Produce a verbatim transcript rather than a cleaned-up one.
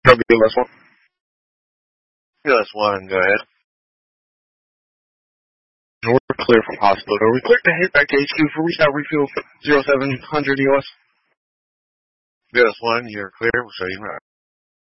W S one. B L S one, go ahead. We're clear from hospital. Are we clear to head back to H Q for reach out refuel zero seven hundred E O S? B L S one, you're clear. We'll show you right.